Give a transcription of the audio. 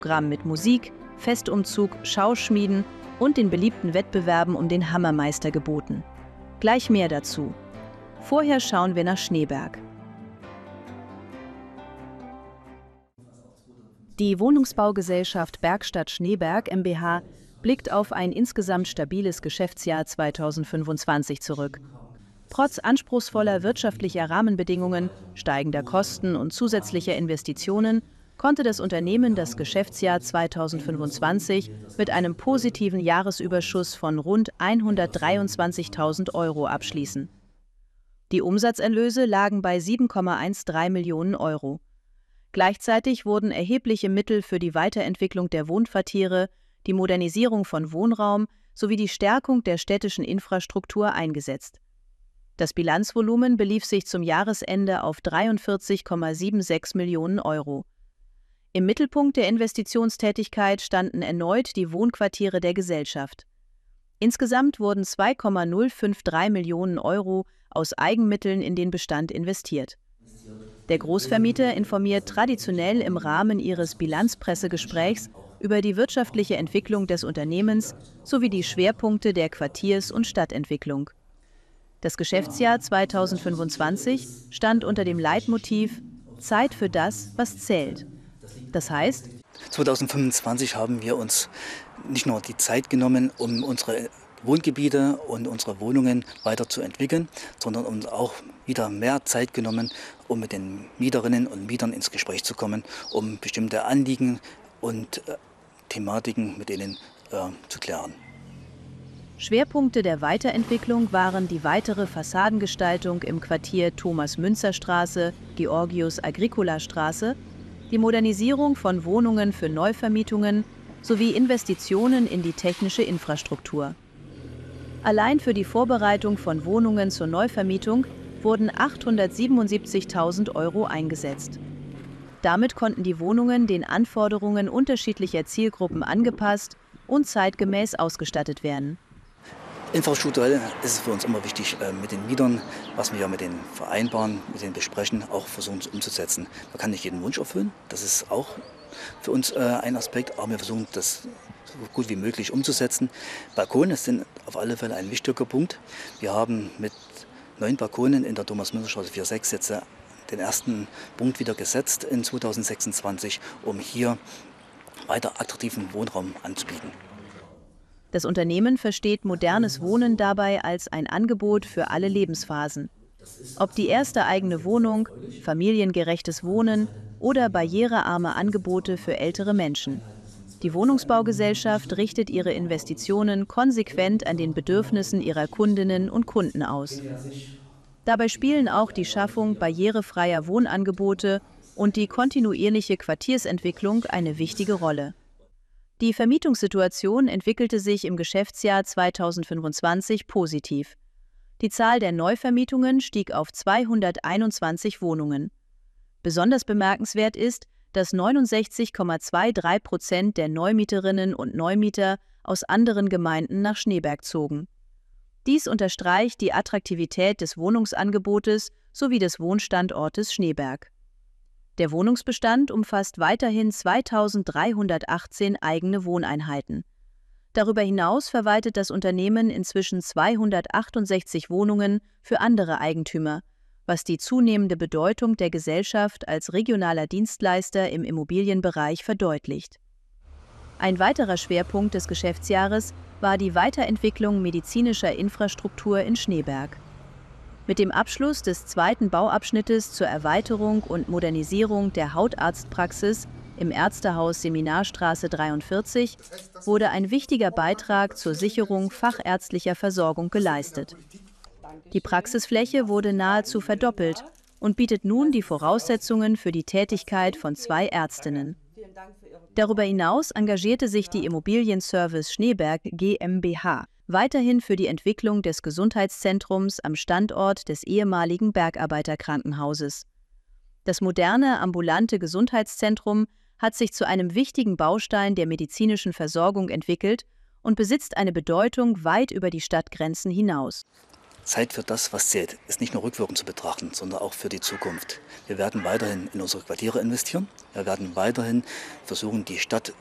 Programm mit Musik, Festumzug, Schauschmieden und den beliebten Wettbewerben um den Hammermeister geboten. Gleich mehr dazu. Vorher schauen wir nach Schneeberg. Die Wohnungsbaugesellschaft Bergstadt Schneeberg mbH blickt auf ein insgesamt stabiles Geschäftsjahr 2025 zurück. Trotz anspruchsvoller wirtschaftlicher Rahmenbedingungen, steigender Kosten und zusätzlicher Investitionen konnte das Unternehmen das Geschäftsjahr 2025 mit einem positiven Jahresüberschuss von rund 123.000 Euro abschließen. Die Umsatzerlöse lagen bei 7,13 Millionen Euro. Gleichzeitig wurden erhebliche Mittel für die Weiterentwicklung der Wohnquartiere, die Modernisierung von Wohnraum sowie die Stärkung der städtischen Infrastruktur eingesetzt. Das Bilanzvolumen belief sich zum Jahresende auf 43,76 Millionen Euro. Im Mittelpunkt der Investitionstätigkeit standen erneut die Wohnquartiere der Gesellschaft. Insgesamt wurden 2,053 Millionen Euro aus Eigenmitteln in den Bestand investiert. Der Großvermieter informiert traditionell im Rahmen ihres Bilanzpressegesprächs über die wirtschaftliche Entwicklung des Unternehmens sowie die Schwerpunkte der Quartiers- und Stadtentwicklung. Das Geschäftsjahr 2025 stand unter dem Leitmotiv „Zeit für das, was zählt". Das heißt, 2025 haben wir uns nicht nur die Zeit genommen, um unsere Wohngebiete und unsere Wohnungen weiterzuentwickeln, sondern uns auch wieder mehr Zeit genommen, um mit den Mieterinnen und Mietern ins Gespräch zu kommen, um bestimmte Anliegen und Thematiken mit ihnen zu klären. Schwerpunkte der Weiterentwicklung waren die weitere Fassadengestaltung im Quartier Thomas-Münzer-Straße, Georgius-Agricola-Straße, die Modernisierung von Wohnungen für Neuvermietungen sowie Investitionen in die technische Infrastruktur. Allein für die Vorbereitung von Wohnungen zur Neuvermietung wurden 877.000 Euro eingesetzt. Damit konnten die Wohnungen den Anforderungen unterschiedlicher Zielgruppen angepasst und zeitgemäß ausgestattet werden. Infrastrukturell ist es für uns immer wichtig, mit den Mietern, was wir ja mit denen vereinbaren, mit denen besprechen, auch versuchen umzusetzen. Man kann nicht jeden Wunsch erfüllen, das ist auch für uns ein Aspekt, aber wir versuchen das so gut wie möglich umzusetzen. Balkone sind auf alle Fälle ein wichtiger Punkt. Wir haben mit 9 Balkonen in der Thomas-Münzer-Straße 4/6 jetzt den ersten Punkt wieder gesetzt in 2026, um hier weiter attraktiven Wohnraum anzubieten. Das Unternehmen versteht modernes Wohnen dabei als ein Angebot für alle Lebensphasen. Ob die erste eigene Wohnung, familiengerechtes Wohnen oder barrierearme Angebote für ältere Menschen. Die Wohnungsbaugesellschaft richtet ihre Investitionen konsequent an den Bedürfnissen ihrer Kundinnen und Kunden aus. Dabei spielen auch die Schaffung barrierefreier Wohnangebote und die kontinuierliche Quartiersentwicklung eine wichtige Rolle. Die Vermietungssituation entwickelte sich im Geschäftsjahr 2025 positiv. Die Zahl der Neuvermietungen stieg auf 221 Wohnungen. Besonders bemerkenswert ist, dass 69,23% der Neumieterinnen und Neumieter aus anderen Gemeinden nach Schneeberg zogen. Dies unterstreicht die Attraktivität des Wohnungsangebotes sowie des Wohnstandortes Schneeberg. Der Wohnungsbestand umfasst weiterhin 2.318 eigene Wohneinheiten. Darüber hinaus verwaltet das Unternehmen inzwischen 268 Wohnungen für andere Eigentümer, was die zunehmende Bedeutung der Gesellschaft als regionaler Dienstleister im Immobilienbereich verdeutlicht. Ein weiterer Schwerpunkt des Geschäftsjahres war die Weiterentwicklung medizinischer Infrastruktur in Schneeberg. Mit dem Abschluss des zweiten Bauabschnittes zur Erweiterung und Modernisierung der Hautarztpraxis im Ärztehaus Seminarstraße 43 wurde ein wichtiger Beitrag zur Sicherung fachärztlicher Versorgung geleistet. Die Praxisfläche wurde nahezu verdoppelt und bietet nun die Voraussetzungen für die Tätigkeit von 2 Ärztinnen. Darüber hinaus engagierte sich die Immobilienservice Schneeberg GmbH weiterhin für die Entwicklung des Gesundheitszentrums am Standort des ehemaligen Bergarbeiterkrankenhauses. Das moderne, ambulante Gesundheitszentrum hat sich zu einem wichtigen Baustein der medizinischen Versorgung entwickelt und besitzt eine Bedeutung weit über die Stadtgrenzen hinaus. Zeit für das, was zählt, ist nicht nur rückwirkend zu betrachten, sondern auch für die Zukunft. Wir werden weiterhin in unsere Quartiere investieren. Wir werden weiterhin versuchen, die Stadt